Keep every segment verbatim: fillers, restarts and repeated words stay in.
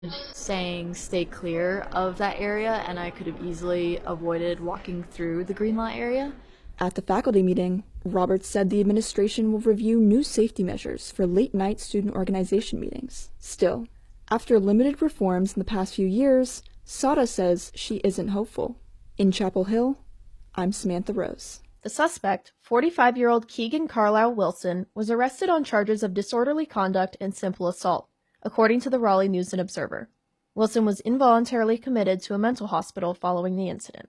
saying stay clear of that area, and I could have easily avoided walking through the green light area. At the faculty meeting, Roberts said the administration will review new safety measures for late-night student organization meetings. Still, after limited reforms in the past few years, Sada says she isn't hopeful. In Chapel Hill, I'm Samantha Rose. The suspect, forty-five-year-old Keegan Carlisle Wilson, was arrested on charges of disorderly conduct and simple assault, according to the Raleigh News and Observer. Wilson was involuntarily committed to a mental hospital following the incident.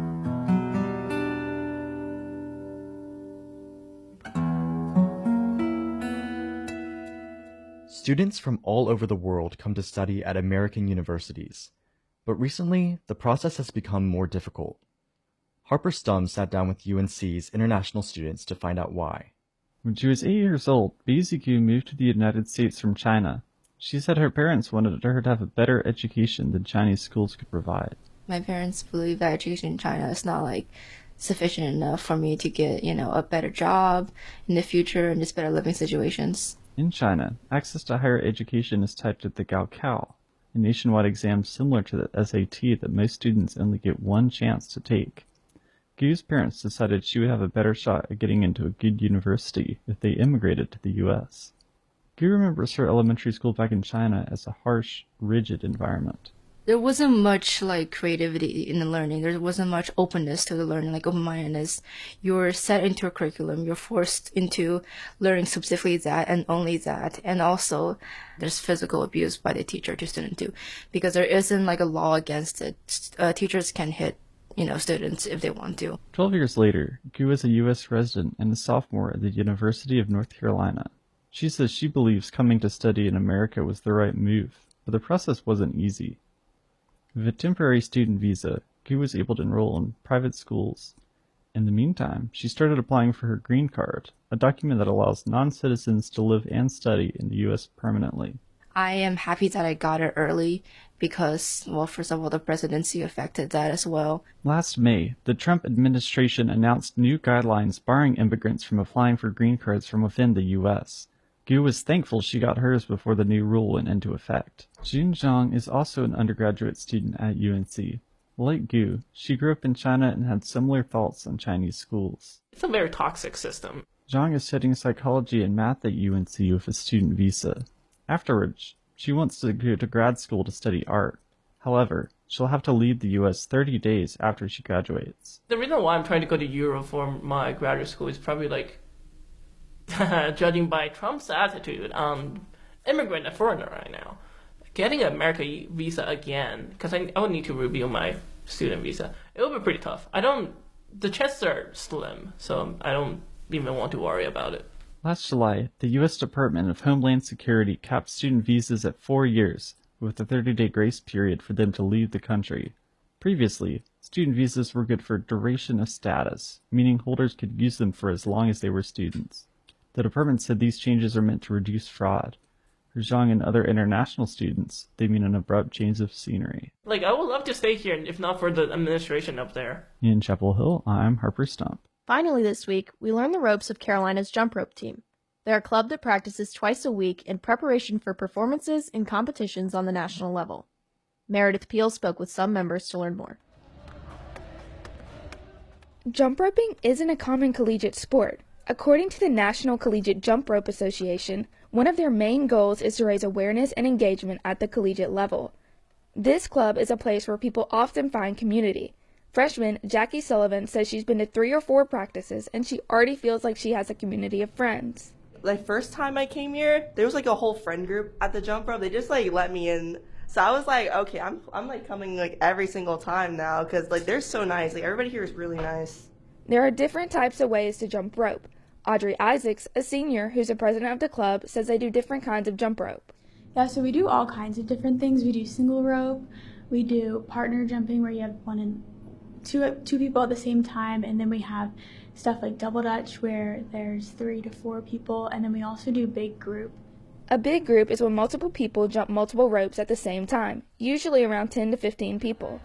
Students from all over the world come to study at American universities, but recently the process has become more difficult. Harper Stum sat down with U N C's international students to find out why. When she was eight years old, Beizigu moved to the United States from China. She said her parents wanted her to have a better education than Chinese schools could provide. My parents believe that education in China is not like sufficient enough for me to get, you know, a better job in the future and just better living situations. In China, access to higher education is tied to the Gaokao, a nationwide exam similar to the S A T that most students only get one chance to take. Gu's parents decided she would have a better shot at getting into a good university if they immigrated to the U S. Gu remembers her elementary school back in China as a harsh, rigid environment. There wasn't much like creativity in the learning. There wasn't much openness to the learning, like open-mindedness. You're set into a curriculum. You're forced into learning specifically that and only that. And also, there's physical abuse by the teacher to student too, because there isn't like a law against it. Uh, teachers can hit, you know, students if they want to. Twelve years later, Gu is a U S resident and a sophomore at the University of North Carolina. She says she believes coming to study in America was the right move, but the process wasn't easy. With a temporary student visa, Gu was able to enroll in private schools. In the meantime, she started applying for her green card, a document that allows non-citizens to live and study in the U S permanently. I am happy that I got it early because, well, first of all, the presidency affected that as well. Last May, the Trump administration announced new guidelines barring immigrants from applying for green cards from within the U S. Gu was thankful she got hers before the new rule went into effect. Jun Zhang is also an undergraduate student at U N C. Like Gu, she grew up in China and had similar thoughts on Chinese schools. It's a very toxic system. Zhang is studying psychology and math at U N C with a student visa. Afterwards, she wants to go to grad school to study art. However, she'll have to leave the U S thirty days after she graduates. The reason why I'm trying to go to Europe for my graduate school is probably like, judging by Trump's attitude, um, immigrant and foreigner right now, getting an American visa again, because I, I would need to review my student visa, it will be pretty tough. I don't, the chances are slim, so I don't even want to worry about it. Last July, the U S Department of Homeland Security capped student visas at four years, with a thirty-day grace period for them to leave the country. Previously, student visas were good for duration of status, meaning holders could use them for as long as they were students. The department said these changes are meant to reduce fraud. For Zhang and other international students, they mean an abrupt change of scenery. Like, I would love to stay here if not for the administration up there. In Chapel Hill, I'm Harper Stump. Finally this week, we learned the ropes of Carolina's jump rope team. They're a club that practices twice a week in preparation for performances and competitions on the national level. Meredith Peel spoke with some members to learn more. Jump roping isn't a common collegiate sport. According to the National Collegiate Jump Rope Association, one of their main goals is to raise awareness and engagement at the collegiate level. This club is a place where people often find community. Freshman Jackie Sullivan says she's been to three or four practices and she already feels like she has a community of friends. Like, first time I came here, there was like a whole friend group at the jump rope. They just like let me in. So I was like, okay, I'm I'm like coming like every single time now because like they're so nice. Like, everybody here is really nice. There are different types of ways to jump rope. Audrey Isaacs, a senior who's the president of the club, says they do different kinds of jump rope. Yeah, so we do all kinds of different things. We do single rope, we do partner jumping where you have one and two two people at the same time, and then we have stuff like double dutch where there's three to four people, and then we also do big group. A big group is when multiple people jump multiple ropes at the same time, usually around ten to fifteen people.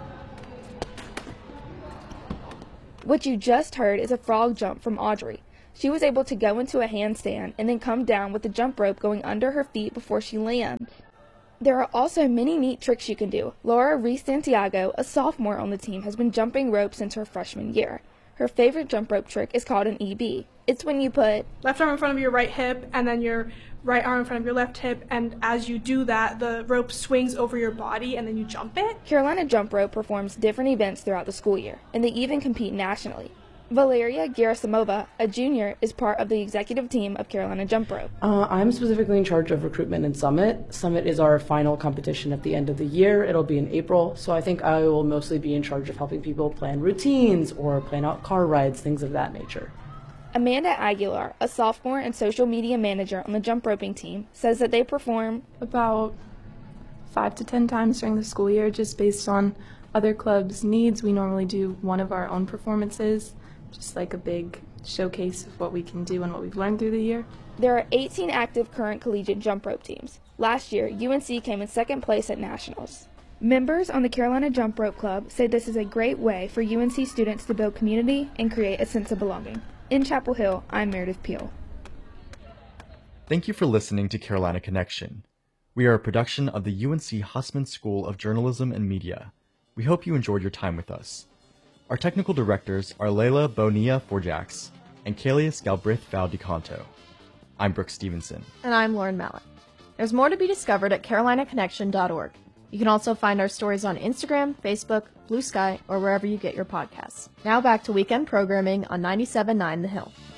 What you just heard is a frog jump from Audrey. She was able to go into a handstand and then come down with the jump rope going under her feet before she lands. There are also many neat tricks you can do. Laura Reese Santiago, a sophomore on the team, has been jumping rope since her freshman year. Her favorite jump rope trick is called an E B. It's when you put left arm in front of your right hip and then your right arm in front of your left hip, and as you do that, the rope swings over your body and then you jump it. Carolina Jump Rope performs different events throughout the school year, and they even compete nationally. Valeria Gerasimova, a junior, is part of the executive team of Carolina Jump Rope. Uh, I'm specifically in charge of recruitment and Summit. Summit is our final competition at the end of the year. It'll be in April, so I think I will mostly be in charge of helping people plan routines or plan out car rides, things of that nature. Amanda Aguilar, a sophomore and social media manager on the jump roping team, says that they perform about five to ten times during the school year, just based on other clubs' needs. We normally do one of our own performances, just like a big showcase of what we can do and what we've learned through the year. There are eighteen active current collegiate jump rope teams. Last year, U N C came in second place at nationals. Members on the Carolina Jump Rope Club say this is a great way for U N C students to build community and create a sense of belonging. In Chapel Hill, I'm Meredith Peel. Thank you for listening to Carolina Connection. We are a production of the U N C Hussman School of Journalism and Media. We hope you enjoyed your time with us. Our technical directors are Layla Bonilla Forjax and Kalius Galbraith Valdecanto. I'm Brooke Stevenson. And I'm Lauren Mallett. There's more to be discovered at carolina connection dot org. You can also find our stories on Instagram, Facebook, Blue Sky, or wherever you get your podcasts. Now back to weekend programming on ninety-seven point nine The Hill.